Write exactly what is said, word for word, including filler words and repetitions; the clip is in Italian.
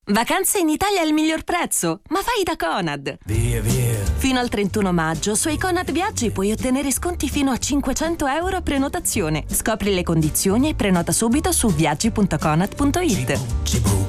Vacanze in Italia al miglior prezzo, ma vai da Conad! Via, via! Fino al trentuno maggio su Conad Viaggi puoi ottenere sconti fino a cinquecento euro a prenotazione. Scopri le condizioni e prenota subito su viaggi punto conad punto it.